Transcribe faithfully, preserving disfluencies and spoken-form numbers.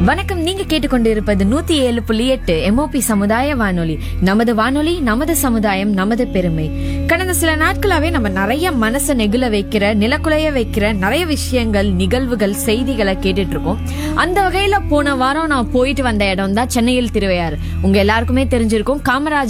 வணக்கம். நீங்க கேட்டுக்கொண்டு இருப்பது நூத்தி ஏழு புள்ளி எட்டு எம்ஓபி சமுதாய வானொலி. நமது வானொலி, நமது சமுதாயம், நமது பெருமை. கடந்த சில நாட்களாவே நம்ம நிறைய மனசை நெகிழ வைக்கிற, நிலக்குலைய வைக்கிற நிறைய விஷயங்கள், நிகழ்வுகள், செய்திகளை கேட்டுட்டு இருக்கோம். அந்த வகையில போன வாரம் நான் போயிட்டு வந்த இடம் தான் சென்னையில் திருவையாறு. உங்க எல்லாருக்குமே தெரிஞ்சிருக்கும், காமராஜர்